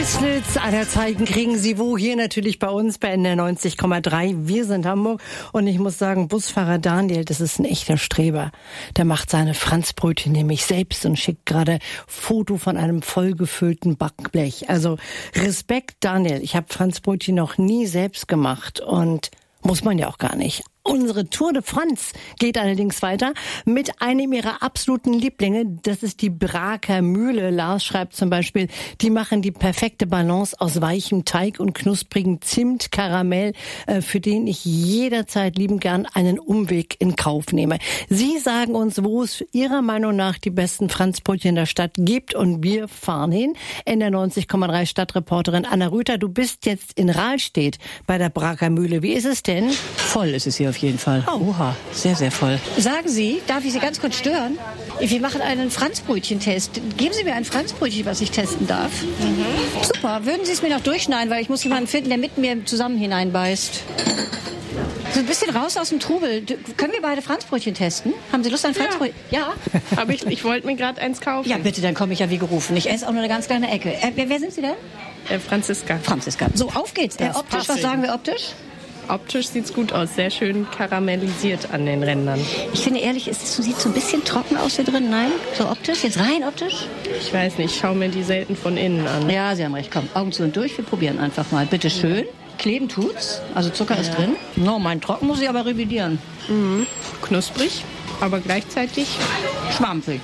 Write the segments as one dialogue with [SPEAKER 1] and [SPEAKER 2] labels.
[SPEAKER 1] Beatles aller Zeiten kriegen Sie wo? Hier natürlich bei uns bei NDR 90,3. Wir sind Hamburg und ich muss sagen, Busfahrer Daniel, das ist ein echter Streber. Der macht seine Franzbrötchen nämlich selbst und schickt gerade Foto von einem vollgefüllten Backblech. Also Respekt, Daniel. Ich habe Franzbrötchen noch nie selbst gemacht und muss man ja auch gar nicht. Unsere Tour de France geht allerdings weiter mit einem ihrer absoluten Lieblinge. Das ist die Braker Mühle. Lars schreibt zum Beispiel, die machen die perfekte Balance aus weichem Teig und knusprigen Zimtkaramell, für den ich jederzeit liebend gern einen Umweg in Kauf nehme. Sie sagen uns, wo es Ihrer Meinung nach die besten Franzbrötchen in der Stadt gibt und wir fahren hin. NDR 90,3 Stadtreporterin Anna Rüther, du bist jetzt in Rahlstedt bei der Braker Mühle. Wie ist es denn?
[SPEAKER 2] Voll ist es hier auf jeden Fall. Oha, sehr, sehr voll.
[SPEAKER 3] Sagen Sie, darf ich Sie ganz kurz stören? Wir machen einen Franzbrötchen-Test. Geben Sie mir ein Franzbrötchen, was ich testen darf. Super, würden Sie es mir noch durchschneiden, weil ich muss jemanden finden, der mit mir zusammen hineinbeißt. So ein bisschen raus aus dem Trubel. Können wir beide Franzbrötchen testen? Haben Sie Lust an Franzbrötchen? Ja.
[SPEAKER 4] Aber ich wollte mir gerade eins kaufen.
[SPEAKER 3] Ja, bitte, dann komme ich ja wie gerufen. Ich esse auch nur eine ganz kleine Ecke. Wer sind Sie denn?
[SPEAKER 4] Franziska.
[SPEAKER 3] Franziska. So, auf geht's. Optisch, was sagen wir optisch?
[SPEAKER 4] Optisch sieht's gut aus, sehr schön karamellisiert an den Rändern.
[SPEAKER 3] Ich finde ehrlich, es sieht so ein bisschen trocken aus hier drin. Nein, so optisch, jetzt rein optisch?
[SPEAKER 4] Ich weiß nicht, ich schaue mir die selten von innen an.
[SPEAKER 3] Ja, Sie haben recht, komm, Augen zu und durch, wir probieren einfach mal. Bitte schön. Kleben tut's, also Zucker ist drin. No, mein Trocken muss ich aber revidieren.
[SPEAKER 4] Mhm. Knusprig, aber gleichzeitig
[SPEAKER 3] schwammig.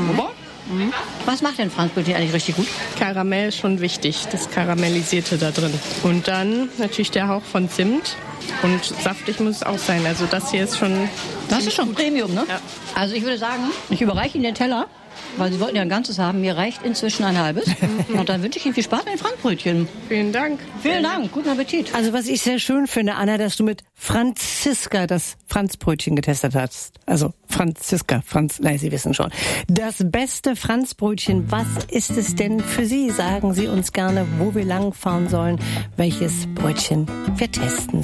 [SPEAKER 3] Was macht denn Franzbrötchen eigentlich richtig gut?
[SPEAKER 4] Karamell ist schon wichtig, das Karamellisierte da drin. Und dann natürlich der Hauch von Zimt. Und saftig muss es auch sein. Also das hier ist schon...
[SPEAKER 3] Das ist schon gut. Premium, ne?
[SPEAKER 4] Ja.
[SPEAKER 3] Also ich würde sagen, ich überreiche Ihnen den Teller, weil Sie wollten ja ein ganzes haben. Mir reicht inzwischen ein halbes. Und dann wünsche ich Ihnen viel Spaß mit den Franzbrötchen.
[SPEAKER 4] Vielen Dank.
[SPEAKER 3] Vielen Dank. Guten Appetit.
[SPEAKER 1] Also was ich sehr schön finde, Anna, dass du mit Franziska das Franzbrötchen getestet hast. Also Franziska, nein, Sie wissen schon. Das beste Franzbrötchen, was ist es denn für Sie? Sagen Sie uns gerne, wo wir langfahren sollen, welches Brötchen wir testen sollen.